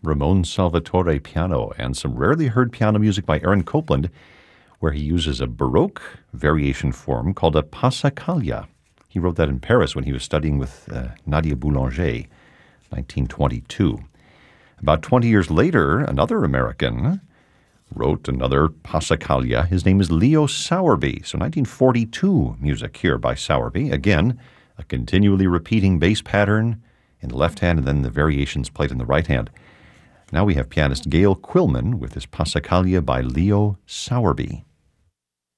Ramon Salvatore piano and some rarely heard piano music by Aaron Copland, where he uses a Baroque variation form called a passacaglia. He wrote that in Paris when he was studying with Nadia Boulanger, 1922. About 20 years later, another American wrote another passacaglia. His name is Leo Sowerby. So 1942 music here by Sowerby. Again, a continually repeating bass pattern in the left hand and then the variations played in the right hand. Now we have pianist Gail Quillman with his passacaglia by Leo Sowerby.